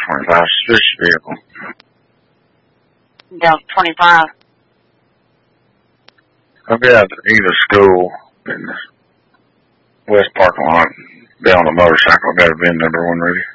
25 suspicious vehicle. Down 25. I'll be at either school in the west parking lot. Be on a motorcycle. I've got a VIN number when ready.